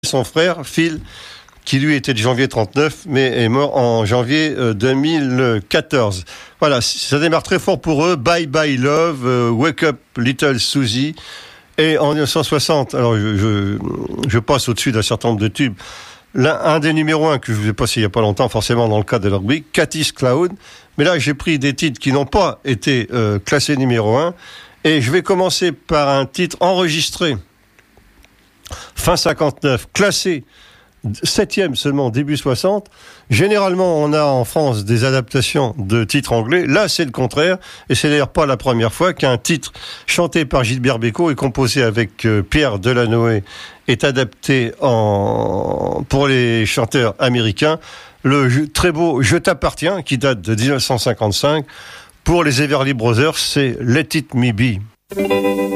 Son frère, Phil, qui lui était de janvier 39, mais est mort en janvier 2014. Voilà, ça démarre très fort pour eux. Bye Bye Love, Wake Up Little Susie. Et en 1960, alors je passe au-dessus d'un certain nombre de tubes. Un des numéros 1 que je vous ai passé il n'y a pas longtemps, forcément dans le cadre de leur rubrique, Cathy's Cloud. Mais là, j'ai pris des titres qui n'ont pas été classés numéro 1. Et je vais commencer par un titre enregistré fin 59, classé 7e seulement, début 60. Généralement, on a en France des adaptations de titres anglais. Là, c'est le contraire. Et c'est d'ailleurs pas la première fois qu'un titre chanté par Gilbert Bécaud et composé avec Pierre Delanoë est adapté pour les chanteurs américains. Le très beau Je t'appartiens, qui date de 1955. Pour les Everly Brothers, c'est Let It Me Be.